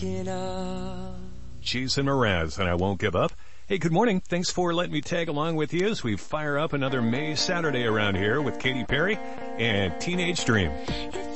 Jason Mraz, and I Won't Give Up. Hey, good morning. Thanks for letting me tag along with you as we fire up another May Saturday around here with Katy Perry and Teenage Dream.